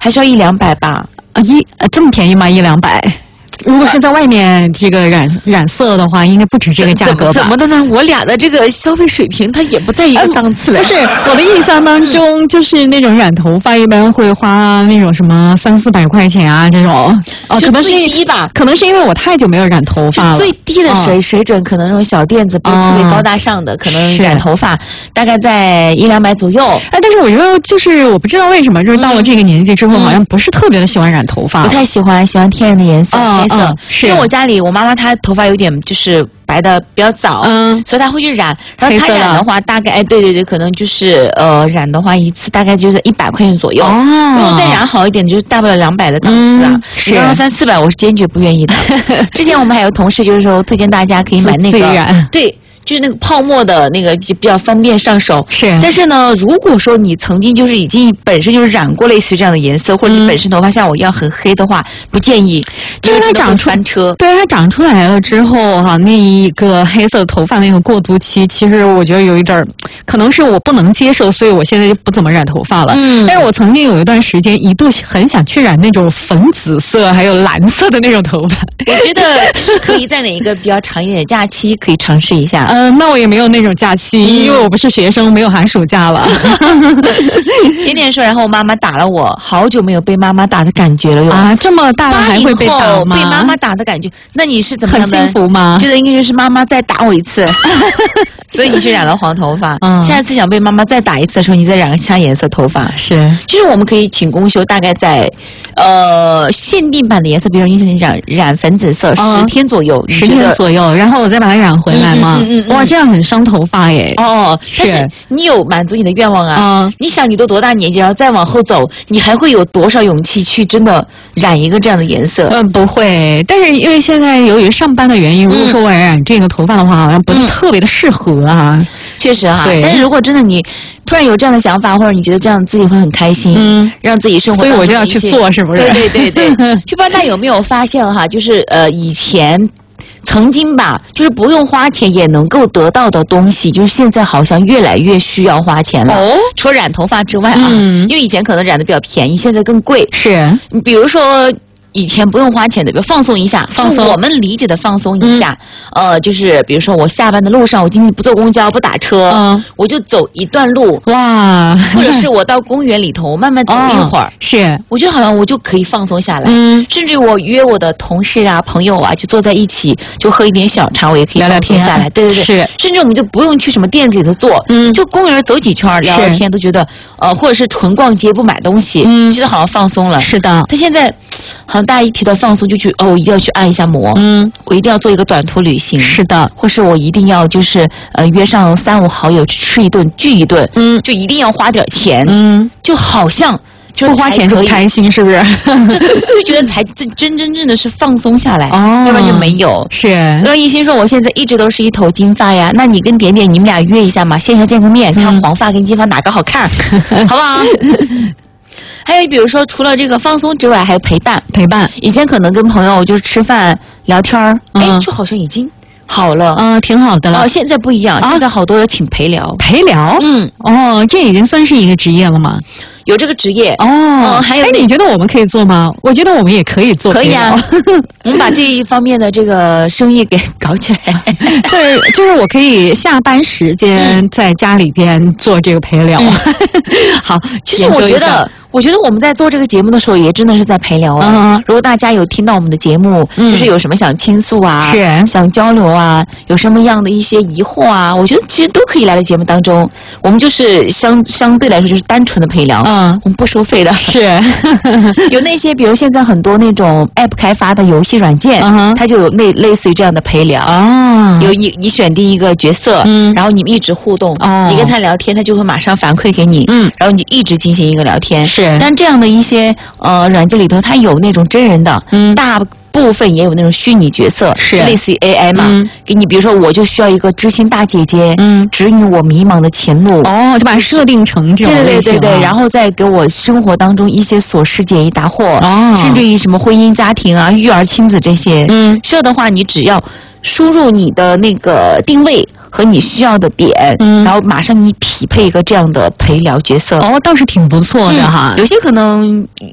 还是要100-200吧？ 这么便宜吗？100-200？如果是在外面这个染色的话，应该不止这个价格吧？ 怎么的呢？我俩的这个消费水平，它也不在一个档次了。 不是，我的印象当中，就是那种染头发一般会花那种什么300-400块钱啊，这种。 可能是最低吧？ 可能是因为我太久没有染头发了。 最低的水准，可能那种小店子不是特别高大上的，可能染头发大概在100-200左右。 但是我觉得就是我不知道为什么，就是到了这个年纪之后，好像不是特别的喜欢染头发， 不太喜欢天然的颜色，黑色。 是因为我家里我妈妈她头发有点就是白的比较早，所以她会去染。然后她染的话，大概对，可能就是染的话一次大概就是100块钱左右。如果再染好一点，就是大不了200的档次啊。是300-400，我是坚决不愿意的。之前我们还有同事就是说推荐大家可以买那个对。就是那个泡沫的那个比较方便上手， 是。 但是呢，如果说你曾经就是已经本身就是染过类似于这样的颜色，或者你本身头发像我一样很黑的话，不建议， 就是它长翻车。 对，它长出来了之后哈，那一个黑色头发那个过渡期，其实我觉得有一点可能是我不能接受，所以我现在就不怎么染头发了。但是我曾经有一段时间一度很想去染那种粉紫色还有蓝色的那种头发。 我觉得是可以在哪一个比较长一点的假期可以尝试一下。 那我也没有那种假期，因为我不是学生，没有寒暑假了。 甜甜说，然后我妈妈打了我，好久没有被妈妈打的感觉了啊！这么大了还会被打吗？ 被妈妈打的感觉，那你是怎么样的？ 很幸福吗？ 觉得应该就是妈妈再打我一次，所以你去染了黄头发。下一次想被妈妈再打一次的时候，你再染个其他颜色头发。 是， 就是我们可以请公休，大概在限定版的颜色，比如你染粉紫色10天左右 ，10天左右，然后我再把它染回来吗？哇，这样很伤头发耶。 但是你有满足你的愿望啊。你想你都多大年纪，然后再往后走，你还会有多少勇气去真的染一个这样的颜色？ 不会。但是因为现在由于上班的原因，如果说我染这个头发的话，好像不是特别的适合啊。 确实哈。但是如果真的你突然有这样的想法，或者你觉得这样自己会很开心，让自己生活， 所以我就要去做，是不是？ 对。不知道大家有没有发现哈，就是以前。曾经吧，就是不用花钱也能够得到的东西，就是现在好像越来越需要花钱了。除了染头发之外啊，因为以前可能染的比较便宜，现在更贵。 是， 你比如说。以前不用花钱的，比如放松一下，放松我们理解的放松一下，就是比如说我下班的路上，我今天不坐公交不打车，我就走一段路， 哇， 或者是我到公园里头慢慢走一会儿， 是， 我觉得好像我就可以放松下来，甚至我约我的同事啊、朋友啊，就坐在一起，就喝一点小茶，我也可以放松下来，对， 是， 甚至我们就不用去什么店子里头坐，就公园走几圈聊聊天，都觉得或者是纯逛街不买东西，觉得好像放松了， 是的， 他现在。好像大家一提到放松就去我一定要去按一下摩，我一定要做一个短途旅行， 是的， 或是我一定要就是约上3-5好友去吃一顿聚一顿，就一定要花点钱，就好像就不花钱就不开心，是不是？ 就觉得才真正的是放松下来，要不然就没有。 是， 那一心说我现在一直都是一头金发呀，那你跟点点你们俩约一下嘛，线下见个面，看黄发跟金发哪个好看，好不好？还有比如说，除了这个放松之外，还有陪伴。以前可能跟朋友就是吃饭聊天就好像已经好了， 挺好的了。 现在不一样，现在好多有请陪聊。 陪聊，这已经算是一个职业了吗？ 有这个职业还有你觉得我们可以做吗？我觉得我们也可以做， 可以啊。我们把这一方面的这个生意给搞起来。 就是我可以下班时间在家里边做这个陪聊。好， 其实我觉得我们在做这个节目的时候，也真的是在陪聊啊。如果大家有听到我们的节目，就是有什么想倾诉啊，想交流啊，有什么样的一些疑惑啊，我觉得其实都可以来到节目当中。我们就是相对来说就是单纯的陪聊，我们不收费的。 是， 有那些比如现在很多那种 app 开发的游戏软件，它就有类似于这样的陪聊。有你选定一个角色，然后你们一直互动，你跟他聊天，他就会马上反馈给你，然后你一直进行一个聊天。 是。 但这样的一些软件里头，它有那种真人的，大部分也有那种虚拟角色， 是类似于 AI 嘛，给你比如说我就需要一个知心大姐姐，指引我迷茫的前路， 就把它设定成这种类型， 对，然后再给我生活当中一些琐事解疑答惑，甚至于什么婚姻家庭啊、育儿亲子这些，需要的话你只要输入你的那个定位和你需要的点，然后马上你匹配一个这样的陪聊角色。 倒是挺不错的哈。 有些可能